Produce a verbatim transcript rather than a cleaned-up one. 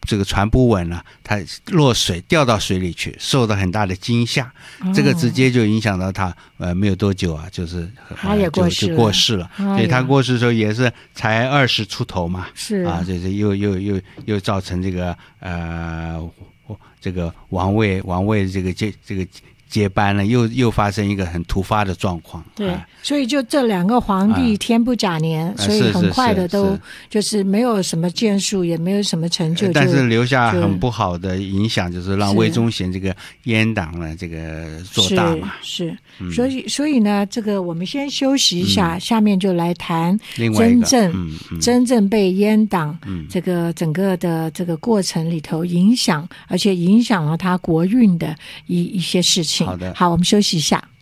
这个船不稳了，他落水掉到水里去，受到很大的惊吓，哦、这个直接就影响到他，呃，没有多久啊，就是他也过世了， 就, 就过世了。 哎、 所以他过世的时候也是才二十出头嘛， 是啊，就是又又又又造成这个呃这个王位王位的这个这这个。接班了，又又发生一个很突发的状况。 对，啊、所以就这两个皇帝天不假年，啊、所以很快的都就是没有什么建树，也没有什么成就， 但是留下很不好的影响，就是让魏忠贤这个阉党呢这个做大嘛。 是，是嗯、所以所以呢，这个我们先休息一下，嗯、下面就来谈真正、 嗯嗯、 真正被阉党这个整个的这个过程里头影响，而且影响了他国运的一一些事情。 好的， 好，我们休息一下。